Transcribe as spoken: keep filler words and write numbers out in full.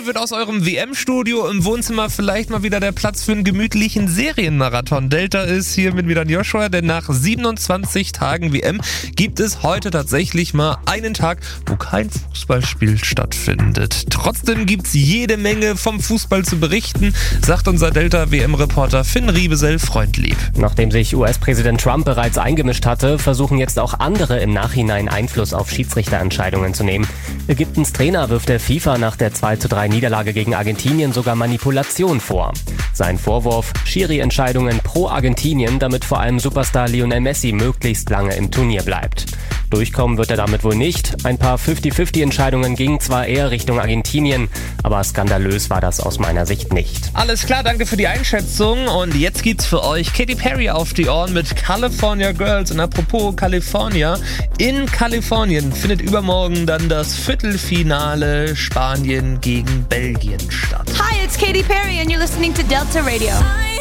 Heute wird aus eurem W M-Studio im Wohnzimmer vielleicht mal wieder der Platz für einen gemütlichen Serienmarathon. Delta ist hier mit Milan Joshua, denn nach siebenundzwanzig Tagen W M gibt es heute tatsächlich mal einen Tag, wo kein Fußballspiel stattfindet. Trotzdem gibt's jede Menge vom Fußball zu berichten, sagt unser Delta-W M-Reporter Finn Riebesell freundlieb. Nachdem sich U S-Präsident Trump bereits eingemischt hatte, versuchen jetzt auch andere im Nachhinein Einfluss auf Schiedsrichterentscheidungen zu nehmen. Ägyptens Trainer wirft der FIFA nach der zwei zu drei Niederlage gegen Argentinien sogar Manipulation vor. Sein Vorwurf: Schiri-Entscheidungen pro Argentinien, damit vor allem Superstar Lionel Messi möglichst lange im Turnier bleibt. Durchkommen wird er damit wohl nicht. Ein paar fünfzig fünfzig Entscheidungen gingen zwar eher Richtung Argentinien, aber skandalös war das aus meiner Sicht nicht. Alles klar, danke für die Einschätzung. Und jetzt gibt's für euch Katy Perry auf die Ohren mit California Girls. Und apropos California, in Kalifornien findet übermorgen dann das Viertelfinale Spanien gegen Belgien statt. Hi, it's Katy Perry and you're listening to Delta Radio.